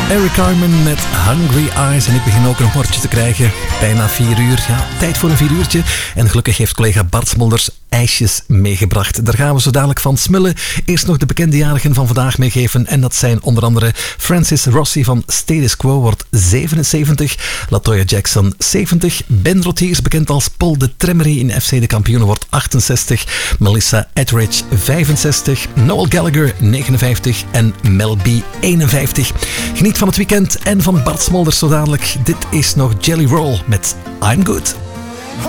Eric Carmen met Hungry Eyes. En ik begin ook een hortje te krijgen. Bijna 4 uur. Ja, tijd voor een 4 uurtje. En gelukkig heeft collega Bart Smolders ijsjes meegebracht. Daar gaan we zo dadelijk van smullen. Eerst nog de bekende jarigen van vandaag meegeven. En dat zijn onder andere Francis Rossi van Status Quo wordt 77. Latoya Jackson 70. Ben Rotiers, bekend als Paul de Tremmery in FC de Kampioenen, wordt 68. Melissa Etheridge 65. Noel Gallagher 59. En Mel B 51. Geniet van het weekend en van Bart Smolders zo dadelijk. Dit is nog Jelly Roll met I'm Good.